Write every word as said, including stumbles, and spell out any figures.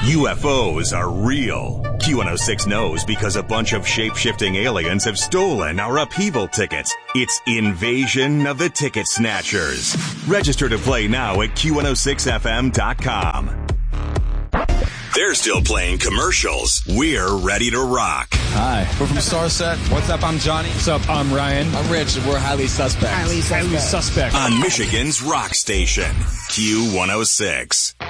U F Os are real. Q one oh six knows because a bunch of shape-shifting aliens have stolen our upheaval tickets. It's Invasion of the Ticket Snatchers. Register to play now at Q one oh six F M dot com. They're still playing commercials. We're ready to rock. Hi. We're from Starset. What's up? I'm Johnny. What's up? I'm Ryan. I'm Rich, and we're highly suspect. Highly suspect. Highly suspect. On Michigan's rock station, Q one oh six.